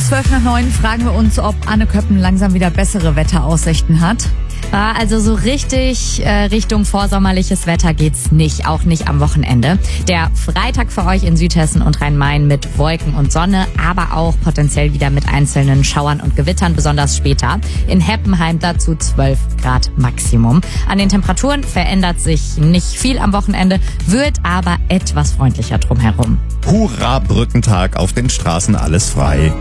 12:09 fragen wir uns, ob Anne Köppen langsam wieder bessere Wetteraussichten hat. Also so richtig Richtung vorsommerliches Wetter geht's nicht, auch nicht am Wochenende. Der Freitag für euch in Südhessen und Rhein-Main mit Wolken und Sonne, aber auch potenziell wieder mit einzelnen Schauern und Gewittern, besonders später. In Heppenheim dazu 12 Grad Maximum. An den Temperaturen verändert sich nicht viel am Wochenende, wird aber etwas freundlicher drumherum. Hurra, Brückentag, auf den Straßen alles frei.